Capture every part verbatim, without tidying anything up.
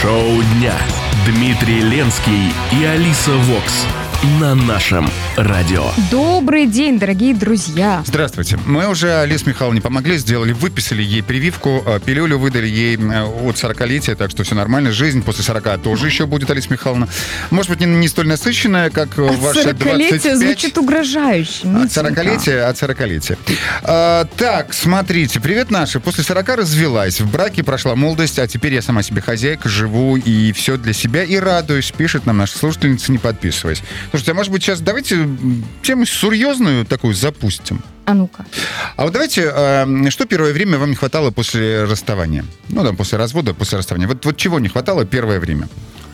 Шоу дня. Дмитрий Ленский и Алиса Вокс на нашем радио. Добрый день, дорогие друзья. Здравствуйте. Мы уже Алисе Михайловне помогли, сделали, выписали ей прививку, пилюлю выдали ей от сорокалетия, так что все нормально. Жизнь после сорока тоже еще будет, Алиса Михайловна. Может быть, не, не столь насыщенная, как от ваша двадцать пять. Звучит угрожающе. От сорокалетия, от сорокалетия. А, так, смотрите, привет, наша. После сорока развелась, в браке прошла молодость, а теперь я сама себе хозяйка, живу и все для себя и радуюсь, пишет нам наша слушательница, не подписываясь. Слушайте, а может быть сейчас давайте тему серьезную такую запустим? А ну-ка. А вот давайте, э, что первое время вам не хватало после расставания? Ну да, после развода, после расставания. Вот, вот чего не хватало первое время?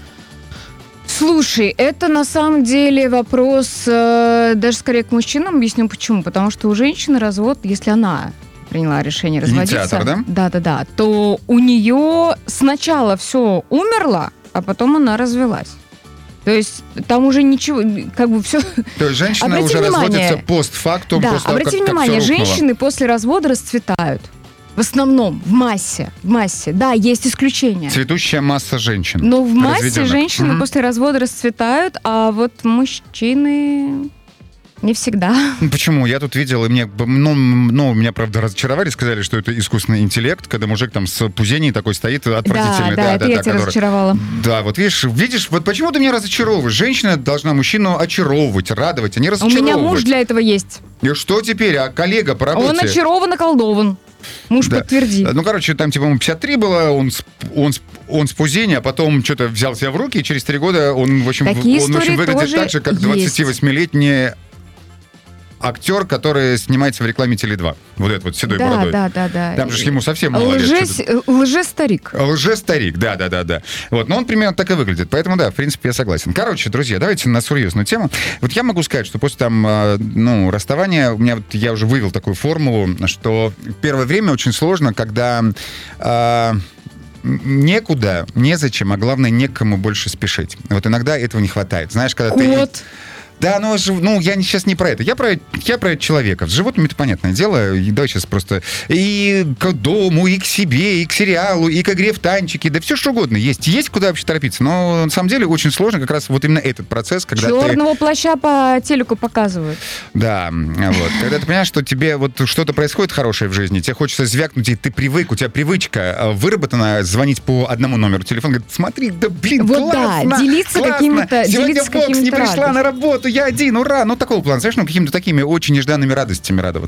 Слушай, это на самом деле вопрос э, даже скорее к мужчинам. Объясню почему. Потому что у женщины развод, если она приняла решение разводиться, инициатор, да? Да-да-да, то у нее сначала все умерло, а потом она развелась. То есть там уже ничего, как бы все... То есть женщина обратите уже внимание, разводится постфактум, да, после того, обратите как, как внимание, все рухнуло. женщины после развода расцветают. В основном, в массе, в массе. Да, есть исключения. Цветущая масса женщин. Но в массе разведенных. женщины Мгм. после развода расцветают, а вот мужчины не всегда. Ну, почему? Я тут видел, и мне, ну, ну, меня, правда, разочаровали, сказали, что это искусственный интеллект, когда мужик там с пузением такой стоит, отвратительный. Да, да, это я тебя который- разочаровала. Да, вот видишь, видишь, вот почему ты меня разочаровываешь? Женщина должна мужчину очаровывать, радовать, а не У разочаровывать. меня муж для этого есть. И что теперь? А коллега по работе? Он очарован, околдован. Муж Да. подтверди. Ну, короче, там, типа, ему пятьдесят три было, он с, он, с- он с пузения, а потом что-то взял себя в руки, и через три года он, в общем, Такие он, в общем истории выглядит тоже так же, как есть. двадцативосьмилетний актер, который снимается в рекламе Теле два. Вот этот вот седой Да, бородой. да, да, да. Там же ему совсем мало лет. Лжес, что-то. лжестарик. Лже-старик, да-да-да-да. Вот, но он примерно так и выглядит. Поэтому, да, в принципе, я согласен. Короче, друзья, давайте на серьезную тему. Вот я могу сказать, что после там, э, ну, расставания, у меня вот, я уже вывел такую формулу, что первое время очень сложно, когда... э, некуда, незачем, а главное, некому больше спешить. Вот иногда этого не хватает. Знаешь, когда ты... Кот. Да, но ж- ну, я не- сейчас не про это. Я про, я про человека. С животными это понятное дело. И давай сейчас просто и к дому, и к себе, и к сериалу, и к игре в танчики. Да все что угодно есть. Есть куда вообще торопиться. Но на самом деле очень сложно как раз вот именно этот процесс, когда ты... Черного плаща по телеку показывают. Да, вот. Когда ты понимаешь, что тебе вот что-то происходит хорошее в жизни, тебе хочется звякнуть, и ты привык, у тебя привычка э, выработана звонить по одному номеру телефона, говорит, смотри, да блин, Вот да, классно, делиться классно. какими-то- Сегодня делиться Фокс не какими-то пришла радостями. на работу, я один, ура, ну такого плана, знаешь, ну какими-то такими очень нежданными радостями радоваться.